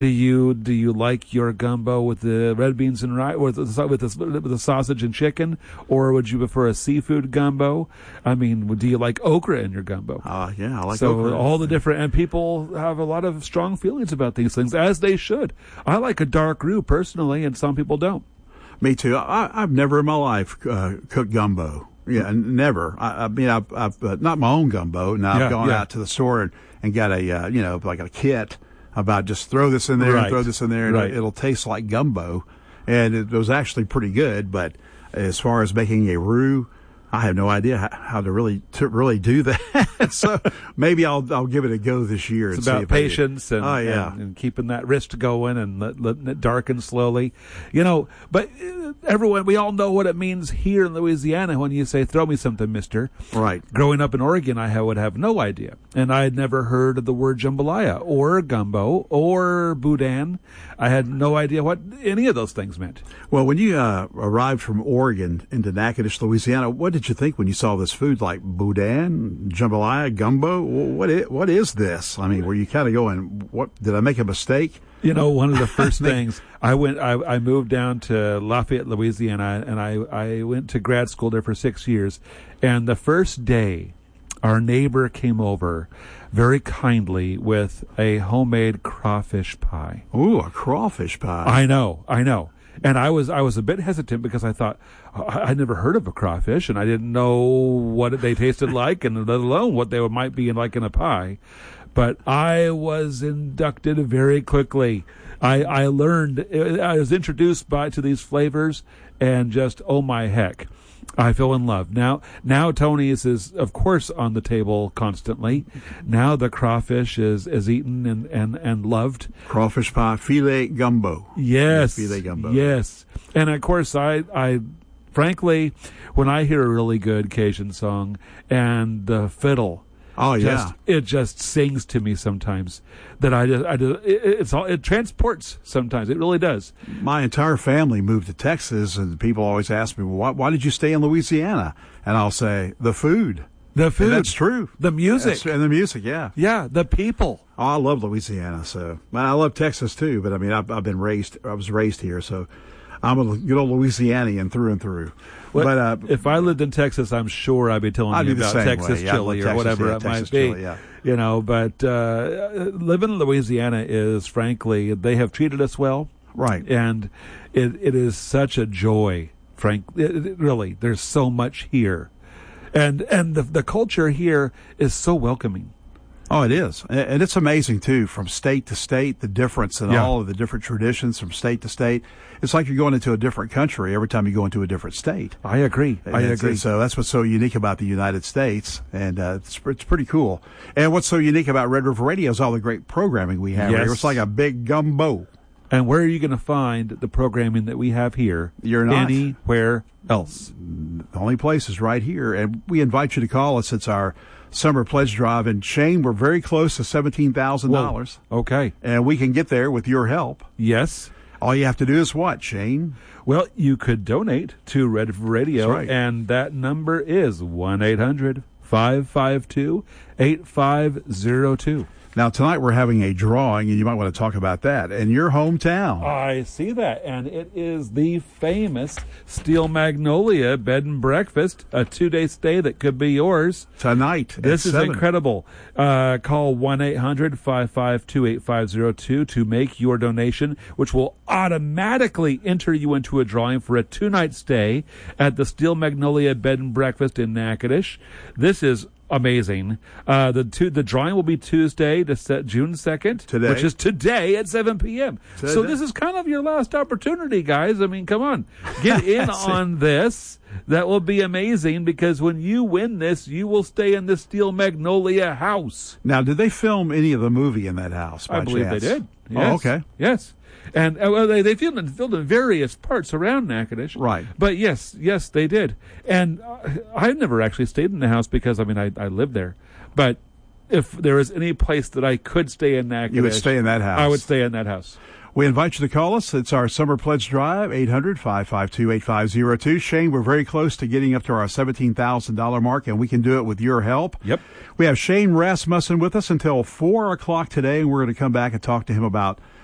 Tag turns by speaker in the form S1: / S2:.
S1: Do you like your gumbo with the red beans and rice, or with the sausage and chicken, or would you prefer a seafood gumbo? I mean, do you like okra in your gumbo?
S2: Yeah, I like
S1: so
S2: okra.
S1: All the different, and people have a lot of strong feelings about these things, as they should. I like a dark roux personally, and some people don't.
S2: Me too. I've never in my life cooked gumbo. Yeah, never. I mean, I've not my own gumbo. Now I've gone out to the store and got a like a kit about just throw this in there and throw this in there, and it'll taste like gumbo. And it was actually pretty good. But as far as making a roux, I have no idea how to really do that. So maybe I'll give it a go this year.
S1: It's about patience and keeping that wrist going and letting it darken slowly. But everyone, we all know what it means here in Louisiana when you say, throw me something, mister.
S2: Right.
S1: Growing up in Oregon, I would have no idea. And I had never heard of the word jambalaya or gumbo or boudin. I had no idea what any of those things meant.
S2: Well, when you arrived from Oregon into Natchitoches, Louisiana, what did you think when you saw this food like boudin, jambalaya, gumbo? What is this? I mean, were you kind of going, what, did I make a mistake?
S1: One of the first things, I moved down to Lafayette, Louisiana, and I went to grad school there for 6 years. And the first day, our neighbor came over very kindly with a homemade crawfish pie.
S2: Ooh, a crawfish pie.
S1: I know. And I was a bit hesitant because I thought, I'd never heard of a crawfish, and I didn't know what they tasted like, and let alone what they might be in a pie. But I was inducted very quickly. I learned, I was introduced to these flavors, and just, oh my heck, I fell in love. Now Tony's is, of course, on the table constantly. Now the crawfish is eaten and loved.
S2: Crawfish pie, filet gumbo.
S1: Yes.
S2: Filet gumbo.
S1: Yes. And of course, I frankly, when I hear a really good Cajun song and the fiddle, it just sings to me sometimes. That it transports sometimes. It really does.
S2: My entire family moved to Texas, and people always ask me, well, why did you stay in Louisiana? And I'll say, the food.
S1: The food.
S2: And that's true.
S1: The music.
S2: And the music, yeah.
S1: Yeah, the people.
S2: Oh, I love Louisiana. So, I love Texas too, but I mean, I was raised here, so I'm a good old Louisianian through and through.
S1: Well,
S2: but
S1: if I lived in Texas, I'm sure I'd be telling you about Texas chili or whatever it might be.
S2: Chili, yeah.
S1: But living in Louisiana is, frankly, they have treated us well.
S2: Right.
S1: And it is such a joy, really. There's so much here. And the culture here is so welcoming.
S2: Oh, it is. And it's amazing, too, from state to state, the difference in all of the different traditions from state to state. It's like you're going into a different country every time you go into a different state.
S1: I agree.
S2: So that's what's so unique about the United States, and it's pretty cool. And what's so unique about Red River Radio is all the great programming we have here. It's like a big gumbo.
S1: And where are you going to find the programming that we have here?
S2: You're not
S1: anywhere else.
S2: The only place is right here. And we invite you to call us. It's our Summer Pledge Drive. And Shane, we're very close to $17,000.
S1: Okay.
S2: And we can get there with your help.
S1: Yes.
S2: All you have to do is what, Shane?
S1: Well, you could donate to Red River Radio.
S2: That's right.
S1: And that number is 1-800-552-8502.
S2: Now, tonight we're having a drawing, and you might want to talk about that, in your hometown.
S1: I see that, and it is the famous Steel Magnolia Bed and Breakfast, a 2-day stay that could be yours.
S2: Tonight
S1: This is
S2: 7.
S1: incredible. Call 1-800-552-8502 to make your donation, which will automatically enter you into a drawing for a 2-night stay at the Steel Magnolia Bed and Breakfast in Natchitoches. This is amazing. The drawing will be Tuesday, June 2nd, which is today at 7 p.m. So this is kind of your last opportunity, guys. I mean, come on. Get in on this. That will be amazing, because when you win this, you will stay in the Steel Magnolia house.
S2: Now, did they film any of the movie in that house by
S1: I believe
S2: chance?
S1: they did. Yes.
S2: Oh, okay.
S1: Yes. And they filmed in various parts around Natchitoches.
S2: Right.
S1: But yes, they did. And I've never actually stayed in the house because, I lived there. But if there was any place that I could stay in Natchitoches,
S2: you would stay in that house.
S1: I would stay in that house.
S2: We invite you to call us. It's our Summer Pledge Drive, 800-552-8502. Shane, we're very close to getting up to our $17,000 mark, and we can do it with your help.
S1: Yep.
S2: We have Shane Rasmussen with us until 4 o'clock today, and we're going to come back and talk to him about